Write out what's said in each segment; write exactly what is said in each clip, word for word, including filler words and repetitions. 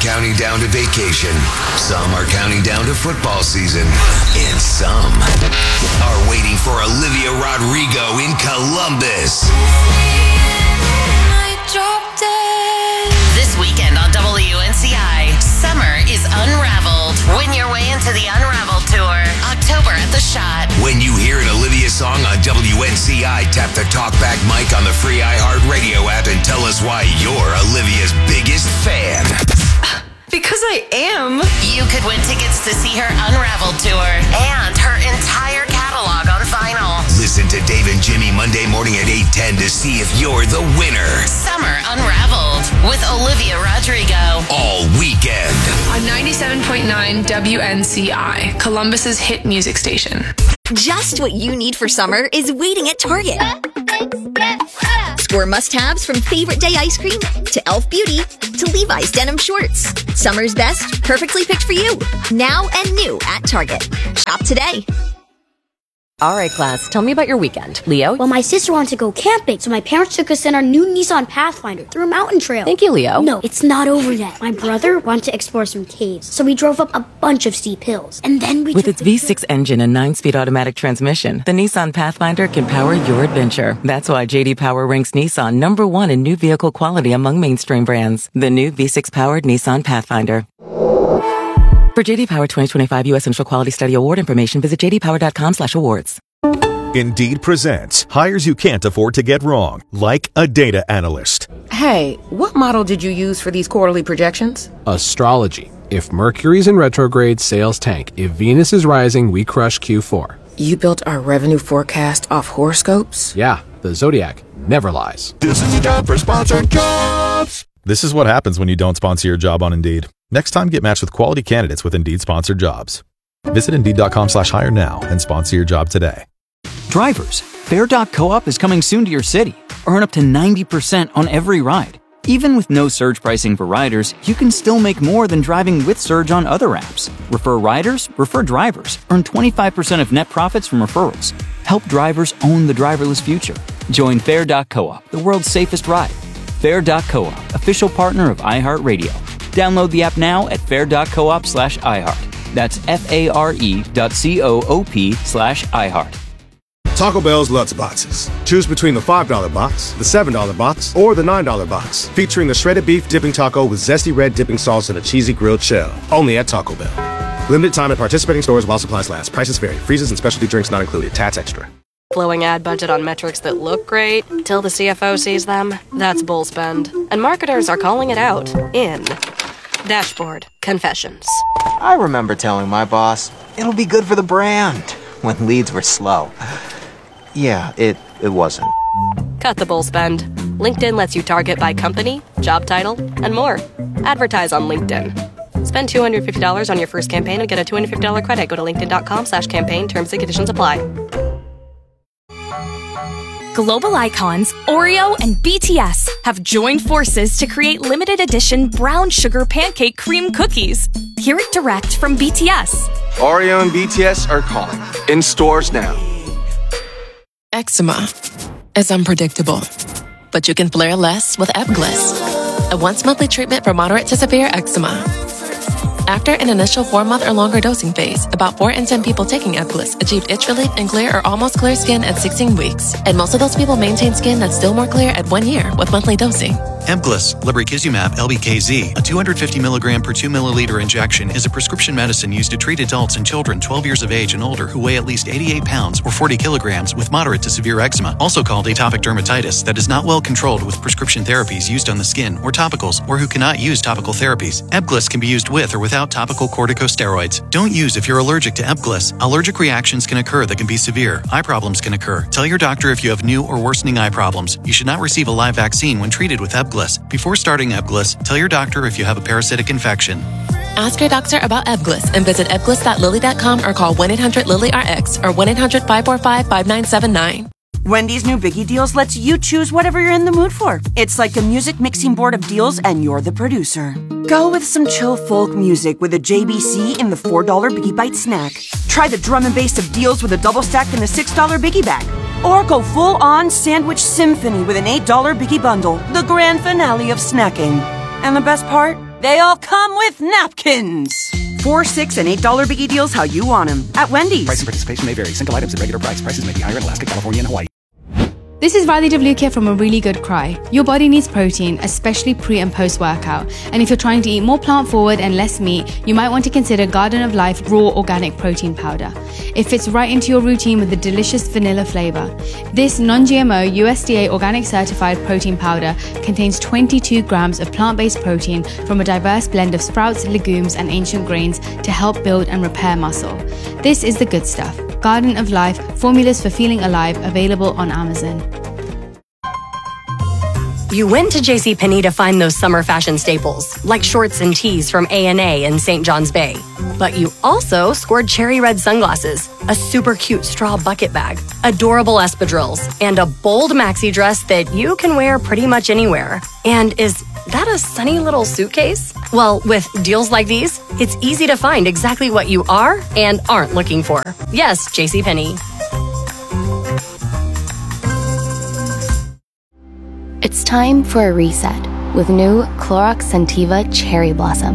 counting down to vacation. Some are counting down to football season. And some are waiting for Olivia Rodrigo in Columbus. This weekend on W N C I, summer is unraveled. Win your way into the Unraveled Tour, October at the Shot. When you hear an Olivia song on W N C I, tap the talkback mic on the free iHeartRadio app and tell us why you're Olivia's biggest fan. Because I am. You could win tickets to see her Unraveled Tour and her entire catalog on vinyl. Listen to Dave and Jimmy Monday morning at eight ten to see if you're the winner. Summer Unraveled with Olivia Rodrigo. All weekend. On ninety-seven point nine W N C I, Columbus's hit music station. Just what you need for summer is waiting at Target. Score must-haves from Favorite Day ice cream to e l f Beauty to Levi's denim shorts. Summer's best, perfectly picked for you. Now and new at Target. Shop today. All right, class, tell me about your weekend. Leo? Well, my sister wanted to go camping, so my parents took us in our new Nissan Pathfinder through a mountain trail. Thank you, Leo. No, it's not over yet. My brother wanted to explore some caves, so we drove up a bunch of steep hills. And then we With its V six engine and nine-speed automatic transmission, the Nissan Pathfinder can power your adventure. That's why J D Power ranks Nissan number one in new vehicle quality among mainstream brands. The new V six-powered Nissan Pathfinder. For J D Power twenty twenty-five U S Central Quality Study Award information, visit j d power dot com slash awards. Indeed presents hires you can't afford to get wrong, like a data analyst. Hey, what model did you use for these quarterly projections? Astrology. If Mercury's in retrograde, sales tank. If Venus is rising, we crush Q four. You built our revenue forecast off horoscopes? Yeah, the Zodiac never lies. This is your job for sponsored jobs. This is what happens when you don't sponsor your job on Indeed. Next time, get matched with quality candidates with Indeed sponsored jobs. Visit Indeed.com slash hire now and sponsor your job today. Drivers, Fair dot co-op is coming soon to your city. Earn up to ninety percent on every ride. Even with no surge pricing for riders, you can still make more than driving with Surge on other apps. Refer riders, refer drivers. Earn twenty-five percent of net profits from referrals. Help drivers own the driverless future. Join Fair dot co-op, the world's safest ride. Fair dot co-op, official partner of iHeartRadio. Download the app now at fair dot coop slash iHeart. That's F-A-R-E dot C-O-O-P slash iHeart. Taco Bell's Lutz Boxes. Choose between the five dollar box, the seven dollar box, or the nine dollar box. Featuring the shredded beef dipping taco with zesty red dipping sauce and a cheesy grilled shell. Only at Taco Bell. Limited time at participating stores while supplies last. Prices vary. Freezes and specialty drinks not included. Tats extra. Blowing ad budget on metrics that look great till the C F O sees them. That's bull spend. And marketers are calling it out in Dashboard Confessions. I remember telling my boss, it'll be good for the brand, when leads were slow. Yeah, it, it wasn't. Cut the bull spend. LinkedIn lets you target by company, job title, and more. Advertise on LinkedIn. Spend two hundred fifty dollars on your first campaign and get a two hundred fifty dollars credit. Go to linkedin.com slash campaign. Terms and conditions apply. Global icons Oreo and B T S have joined forces to create limited edition brown sugar pancake cream cookies. Hear it direct from B T S. Oreo and B T S are calling. In stores now. Eczema is unpredictable, but you can flare less with Ebglyss, a once-monthly treatment for moderate to severe eczema. After an initial four-month or longer dosing phase, about four in ten people taking Ebglyss achieved itch relief and clear or almost clear skin at sixteen weeks, and most of those people maintain skin that's still more clear at one year with monthly dosing. Ebglyss, lebrikizumab L B K Z, a two hundred fifty milligram per two milliliter injection, is a prescription medicine used to treat adults and children twelve years of age and older who weigh at least eighty-eight pounds or forty kilograms with moderate to severe eczema, also called atopic dermatitis, that is not well controlled with prescription therapies used on the skin or topicals, or who cannot use topical therapies. Ebglyss can be used with or without topical corticosteroids. Don't use if you're allergic to Ebglyss. Allergic reactions can occur that can be severe. Eye problems can occur. Tell your doctor if you have new or worsening eye problems. You should not receive a live vaccine when treated with Ebglyss. Before starting Ebglyss, tell your doctor if you have a parasitic infection. Ask your doctor about Ebglyss and visit ebglyss dot lilly dot com or call one eight hundred lilly R X or one eight hundred five four five five nine seven nine. Wendy's new Biggie Deals lets you choose whatever you're in the mood for. It's like a music mixing board of deals and you're the producer. Go with some chill folk music with a J B C in the four dollar Biggie Bite snack. Try the drum and bass of deals with a double stack in the six dollar Biggie Bag. Or go full-on sandwich symphony with an eight dollar Biggie Bundle, the grand finale of snacking. And the best part? They all come with napkins. Four, six, and eight dollar biggie deals how you want them at Wendy's. Price and participation may vary. Single items at regular price. Prices may be higher in Alaska, California, and Hawaii. This is Vali Devlukia from A Really Good Cry. Your body needs protein, especially pre and post workout. And if you're trying to eat more plant forward and less meat, you might want to consider Garden of Life Raw Organic Protein Powder. It fits right into your routine with a delicious vanilla flavor. This non-G M O U S D A organic certified protein powder contains twenty-two grams of plant-based protein from a diverse blend of sprouts, legumes, and ancient grains to help build and repair muscle. This is the good stuff. Garden of Life, formulas for feeling alive, available on Amazon. You went to JCPenney to find those summer fashion staples, like shorts and tees from A and A in Saint John's Bay. But you also scored cherry red sunglasses, a super cute straw bucket bag, adorable espadrilles, and a bold maxi dress that you can wear pretty much anywhere. And is that a sunny little suitcase? Well, with deals like these, it's easy to find exactly what you are and aren't looking for. Yes, JCPenney. It's time for a reset with new Clorox Scentiva Cherry Blossom.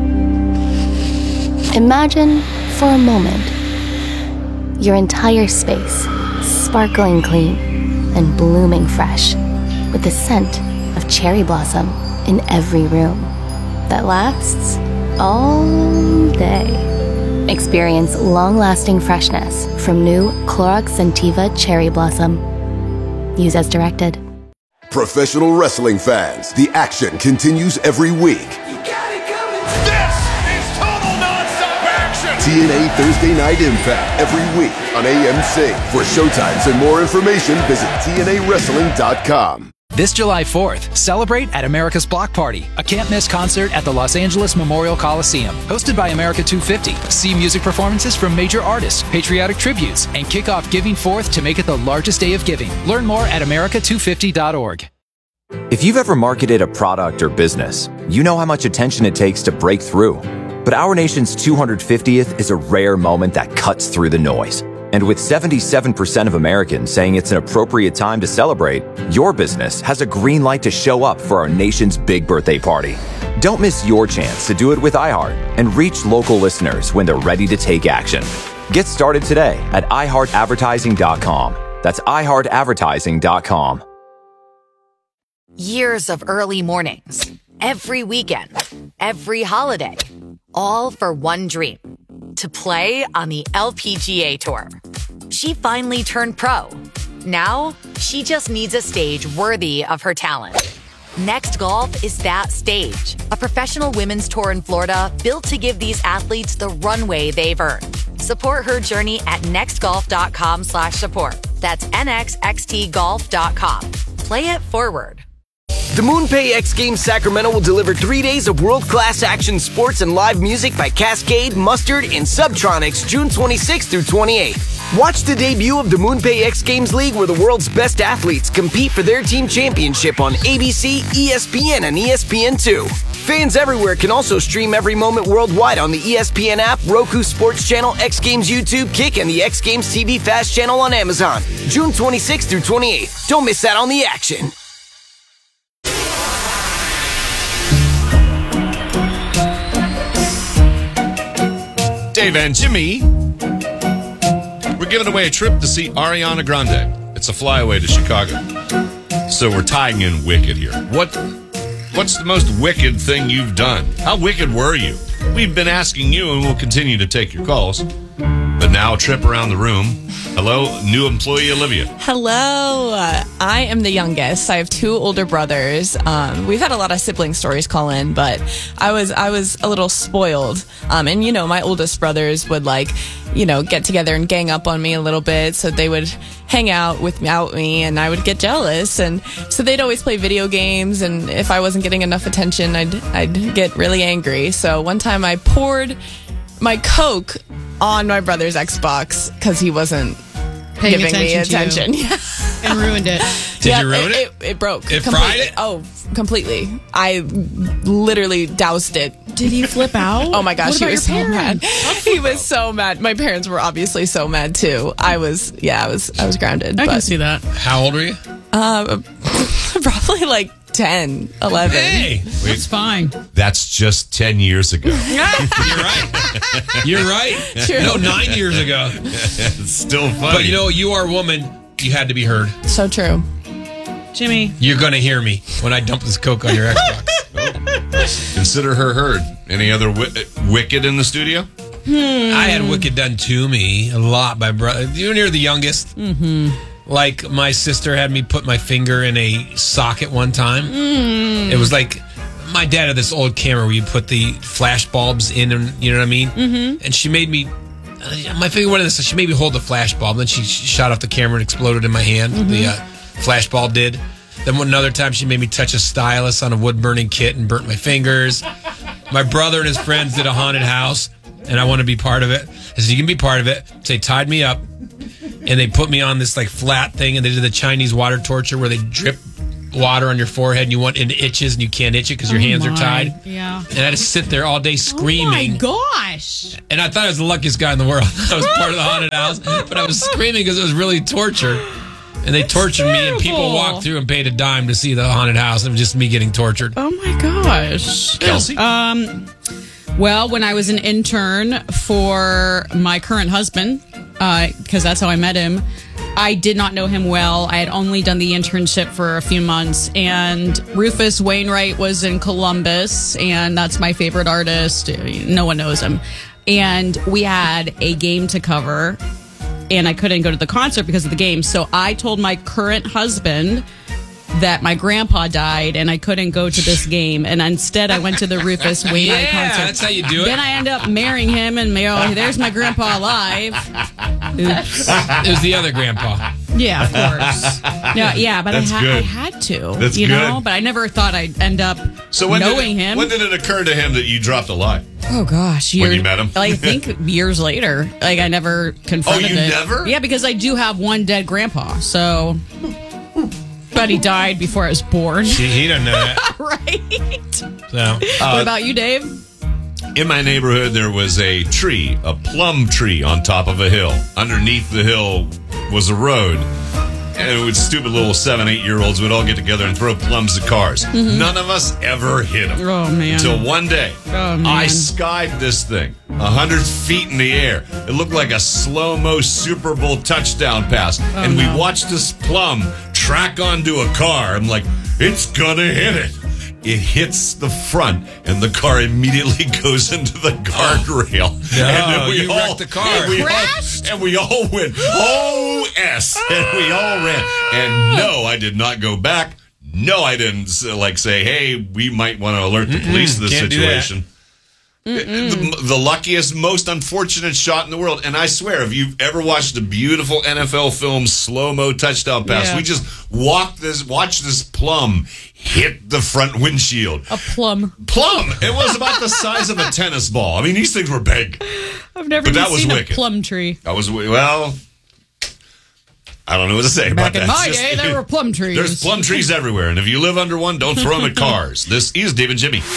Imagine, for a moment, your entire space sparkling clean and blooming fresh with the scent of cherry blossom in every room that lasts all day. Experience long-lasting freshness from new Clorox Scentiva Cherry Blossom. Use as directed. Professional wrestling fans, the action continues every week. You got it coming. This is total nonstop action. T N A Thursday Night Impact every week on A M C. For showtimes and more information, visit T N A wrestling dot com. This July fourth, celebrate at America's Block Party, a can't-miss concert at the Los Angeles Memorial Coliseum. Hosted by America two fifty. See music performances from major artists, patriotic tributes, and kick off Giving Forth to make it the largest day of giving. Learn more at America two fifty dot org. If you've ever marketed a product or business, you know how much attention it takes to break through. But our nation's two hundred fiftieth is a rare moment that cuts through the noise. And with seventy-seven percent of Americans saying it's an appropriate time to celebrate, your business has a green light to show up for our nation's big birthday party. Don't miss your chance to do it with iHeart and reach local listeners when they're ready to take action. Get started today at i heart advertising dot com. That's i heart advertising dot com. Years of early mornings, every weekend, every holiday, all for one dream, to play on the L P G A Tour. She finally turned pro. Now, she just needs a stage worthy of her talent. Next Golf is that stage, a professional women's tour in Florida built to give these athletes the runway they've earned. Support her journey at nextgolf.com slash support. That's N X X T golf dot com. Play it forward. The MoonPay X Games Sacramento will deliver three days of world-class action sports and live music by Cascade, Mustard, and Subtronics June twenty-sixth through twenty-eighth. Watch the debut of the MoonPay X Games League where the world's best athletes compete for their team championship on A B C, E S P N, and E S P N two. Fans everywhere can also stream every moment worldwide on the E S P N app, Roku Sports Channel, X Games YouTube, Kick, and the X Games T V Fast channel on Amazon. June twenty-sixth through twenty-eighth. Don't miss out on the action. Dave and Jimmy, we're giving away a trip to see Ariana Grande. It's a flyaway to Chicago. So we're tying in Wicked here. What, what's the most wicked thing you've done? How wicked were you? We've been asking you, and we'll continue to take your calls. But now a trip around the room. Hello, new employee Olivia. Hello. Uh, I am the youngest. I have two older brothers. Um, we've had a lot of sibling stories call in, but I was I was a little spoiled. Um, and, you know, my oldest brothers would, like, you know, get together and gang up on me a little bit. So they would hang out without me, and I would get jealous. And so they'd always play video games. And if I wasn't getting enough attention, I'd I'd get really angry. So one time I poured my Coke on my brother's Xbox because he wasn't Paying giving attention me attention. Yeah. And ruined it. Did yeah, you ruin it? it? It, it broke. It completely. fried it? Oh, completely. I literally doused it. Did he flip out? Oh my gosh, What he about was so your mad. parents? He was so mad. My parents were obviously so mad too. I was, yeah, I was, I was grounded. I but, can see that. How old are you? Uh, probably like ten, eleven. Hey, It's fine. That's just ten years ago. you're right. You're right. True. No, nine years ago. It's still funny. But you know, you are a woman. You had to be heard. So true. Jimmy. You're going to hear me when I dump this Coke on your Xbox. Consider her heard. Any other wi- Wicked in the studio? Hmm. I had Wicked done to me a lot by brother. You're the youngest. Mm-hmm. Like my sister had me put my finger in a socket one time. Mm. It was like my dad had this old camera where you put the flash bulbs in, and you know what I mean. Mm-hmm. And she made me. My finger went in this. So she made me hold the flash bulb. Then she shot off the camera and exploded in my hand. Mm-hmm. The uh, flash bulb did. Then one another time she made me touch a stylus on a wood burning kit and burnt my fingers. My brother and his friends did a haunted house, and I want to be part of it. I said, you can be part of it. So they tied me up, and they put me on this like flat thing, and they did the Chinese water torture where they drip water on your forehead, and you want it itches, and you can't itch it because your Oh hands my. are tied. Yeah. And I had to sit there all day screaming. Oh my gosh. And I thought I was the luckiest guy in the world. I was part of the haunted house, but I was screaming because it was really torture. And they tortured me, and people walked through and paid a dime to see the haunted house. It was just me getting tortured. Oh my gosh. Kelsey? Um, well, when I was an intern for my current husband, because that's how I met him, I did not know him well. I had only done the internship for a few months, and Rufus Wainwright was in Columbus, and that's my favorite artist. No one knows him. And we had a game to cover, and I couldn't go to the concert because of the game. So I told my current husband that my grandpa died and I couldn't go to this game. And instead I went to the Rufus Wainwright Yeah, concert. that's how you do it. Then I ended up marrying him, and oh, there's my grandpa alive. Oops. It was the other grandpa. Yeah, of course. Yeah, yeah, but I, That's ha- good. I had to. That's you know, good. but I never thought I'd end up So when knowing did it, him. When did it occur to him that you dropped a lie? Oh gosh, When years- you met him? Like, I think years later. Like I never confronted Oh, you it. never? Yeah, because I do have one dead grandpa. So, but he died before I was born. He, he doesn't know that. Right. So, what about you, Dave? In my neighborhood, there was a tree, a plum tree on top of a hill. Underneath the hill was a road. And it was stupid little seven, eight year olds would all get together and throw plums at cars. Mhm. None of us ever hit them. Oh, man. Until one day, Oh, man. I skied this thing a hundred feet in the air. It looked like a slow mo Super Bowl touchdown pass. Oh, and we no. watched this plum track onto a car. I'm like, it's gonna hit it. It hits the front, and the car immediately goes into the guardrail. No, and then we you all, wrecked the car. And we, all, Crashed? and we all went, oh, S. And we all ran. And no, I did not go back. No, I didn't like say, hey, we might want to alert the police to this can't do that. situation. The, the luckiest, most unfortunate shot in the world. And I swear, if you've ever watched a beautiful N F L film, slow-mo touchdown pass, Yeah. we just walked this, watched this plum hit the front windshield. A plum. Plum! It was about the size of a tennis ball. I mean, these things were big. I've never But even that was seen wicked. a plum tree. I was, well, I don't know what to say about Back in that. my It's day, there were plum trees. There's plum trees everywhere, and if you live under one, don't throw them at cars. This is Dave and Jimmy.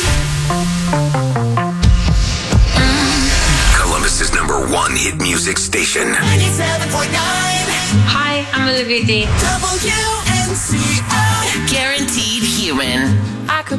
Columbus's number one hit music station. ninety-seven point nine. Hi, I'm Olivia Dean. W N C O. Guaranteed human. I could